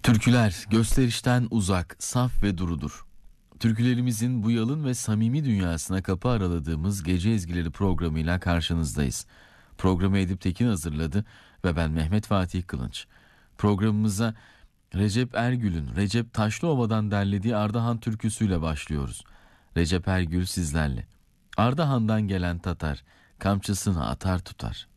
Türküler gösterişten uzak, saf ve durudur. Türkülerimizin bu yalın ve samimi dünyasına kapı araladığımız Gece Ezgileri programıyla karşınızdayız. Programı Edip Tekin hazırladı ve ben Mehmet Fatih Kılınç. Programımıza Recep Ergül'ün Recep Taşlıova'dan derlediği Ardahan türküsüyle başlıyoruz. Recep Ergül sizlerle. Ardahan'dan gelen Tatar, kamçısını atar tutar.